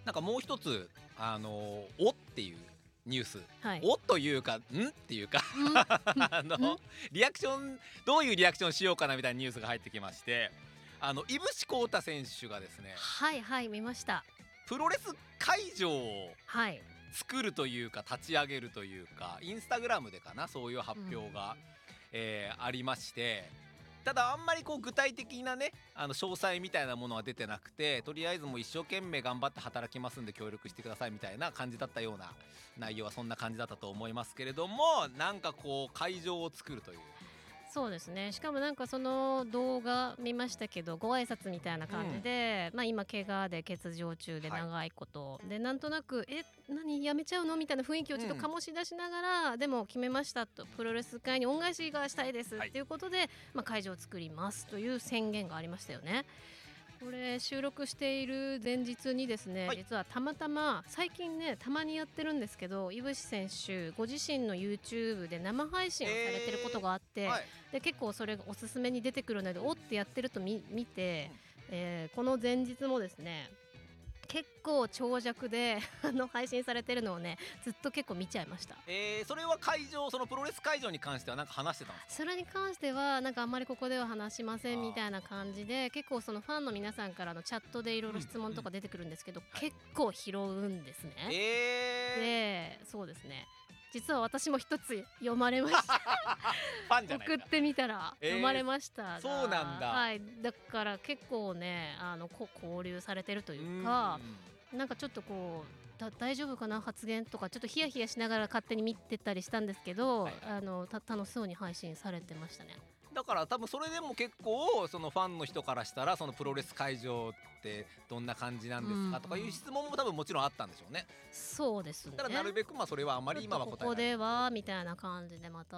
なんかもう一つおっていうニュース、 はい、 おというかんっていうかリアクションどういうリアクションしようかなみたいなニュースが入ってきまして、井伏浩太選手がですね、 はいはい見ました。 プロレス会場をはい作るというか立ち上げるというか、インスタグラムでかな、そういう発表が、ありまして、ただあんまりこう具体的なね詳細みたいなものは出てなくて、とりあえずもう一生懸命頑張って働きますんで協力してくださいみたいな感じだったような内容はそんな感じだったと思いますけれども、なんかこう会場を作るという、 そうですね。しかもなんかその動画見ましたけど、ご挨拶みたいな感じで、今怪我で欠場中で長いこと、でなんとなく何やめちゃうのみたいな雰囲気をちょっと醸し出しながら、でも決めましたと、プロレス界に恩返しがしたいですっていうことで、会場を作りますという宣言がありましたよね。これ収録している前日にですね、実はたまたま最近ねたまにやってるんですけど、井伏選手ご自身の YouTube で生配信をされてることがあって、で結構それがおすすめに出てくるのでおってやってると見て、この前日もですね結構長尺で配信されてるのをねずっと結構見ちゃいました。 それは会場、そのプロレス会場に関しては何か話してたんですか？ それに関してはなんかあんまりここでは話しませんみたいな感じで、結構そのファンの皆さんからのチャットでいろいろ質問とか出てくるんですけど、結構拾うんですね。でそうですね、実は私も一つ読まれましたファンじゃない送ってみたら読まれましたが、 そうなんだ。 はい、だから結構ね交流されてるというか、なんかちょっとこう大丈夫かな発言とかちょっとヒヤヒヤしながら勝手に見てたりしたんですけど、楽しそうに配信されてましたね。 だから多分それでも結構そのファンの人からしたら、そのプロレス会場ってどんな感じなんですかとかいう質問も多分もちろんあったんでしょうね。 そうですね。 だからなるべくそれはあまり今は答えない。 ここではみたいな感じでまた